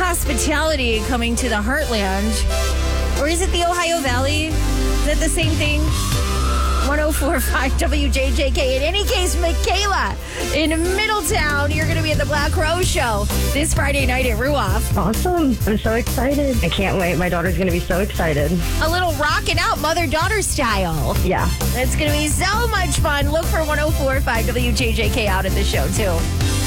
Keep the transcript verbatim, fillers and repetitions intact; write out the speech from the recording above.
Hospitality coming to the Heartland. Or is it the Ohio Valley? Is that the same thing? one oh four point five W J J K. In any case, Michaela in Middletown, you're going to be at the Black Rose Show this Friday night at Ruoff. Awesome. I'm so excited. I can't wait. My daughter's going to be so excited. A little rocking out mother-daughter style. Yeah. It's going to be so much fun. Look for one oh four point five W J J K out at the show, too.